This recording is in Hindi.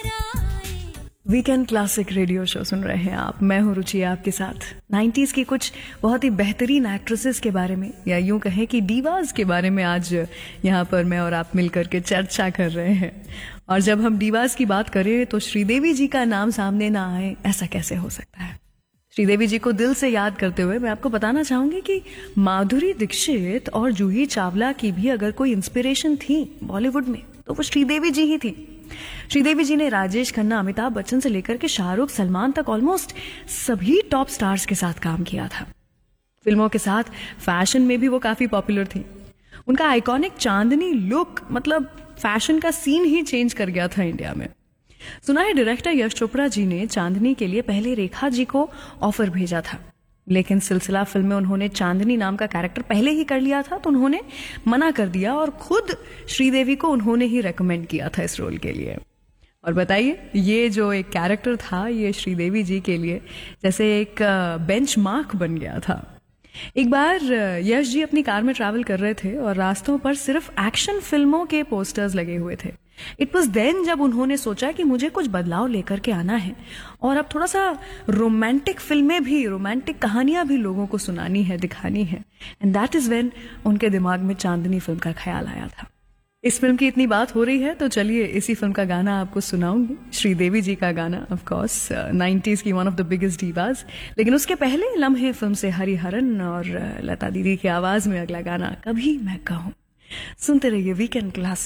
वीकेंड क्लासिक रेडियो शो सुन रहे हैं आप। मैं हूं रुचि आपके साथ 90s की कुछ बहुत ही बेहतरीन एक्ट्रेसेस के बारे में, या यूं कहें कि डीवास के बारे में आज यहाँ पर मैं और आप मिलकर के चर्चा कर रहे हैं। और जब हम डीवास की बात करें तो श्रीदेवी जी का नाम सामने ना आए, ऐसा कैसे हो सकता है। श्रीदेवी जी को दिल से याद करते हुए मैं आपको बताना चाहूंगी कि माधुरी दीक्षित और जूही चावला की भी अगर कोई इंस्पिरेशन थी बॉलीवुड में तो वो श्रीदेवी जी ही थी। श्रीदेवी जी ने राजेश खन्ना, अमिताभ बच्चन से लेकर के शाहरुख, सलमान तक ऑलमोस्ट सभी टॉप स्टार्स के साथ काम किया था। फिल्मों के साथ फैशन में भी वो काफी पॉपुलर थी। उनका आइकॉनिक चांदनी लुक मतलब फैशन का सीन ही चेंज कर गया था इंडिया में। सुना है डायरेक्टर यश चोपड़ा जी ने चांदनी के लिए पहले रेखा जी को ऑफर भेजा था, लेकिन सिलसिला फिल्म में उन्होंने चांदनी नाम का कैरेक्टर पहले ही कर लिया था तो उन्होंने मना कर दिया और खुद श्रीदेवी को उन्होंने ही रेकमेंड किया था इस रोल के लिए। और बताइए, ये जो एक कैरेक्टर था ये श्रीदेवी जी के लिए जैसे एक बेंचमार्क बन गया था। एक बार यश जी अपनी कार में ट्रैवल कर रहे थे और रास्तों पर सिर्फ एक्शन फिल्मों के पोस्टर्स लगे हुए थे। इट वॉज देन जब उन्होंने सोचा कि मुझे कुछ बदलाव लेकर के आना है और अब थोड़ा सा रोमांटिक फिल्में भी, रोमांटिक कहानियां भी लोगों को सुनानी है, दिखानी है। एंड दैट इज व्हेन उनके दिमाग में चांदनी फिल्म का ख्याल आया था। इस फिल्म की इतनी बात हो रही है तो चलिए इसी फिल्म का गाना आपको सुनाऊंगी, श्रीदेवी जी का गाना, ऑफ कोर्स 90s की वन ऑफ द बिगेस्ट डीवास। लेकिन उसके पहले लम्हे फिल्म से हरिहरन और लता दीदी की आवाज में अगला गाना, कभी मैं कहूं। सुनते रहिए वीकेंड क्लास।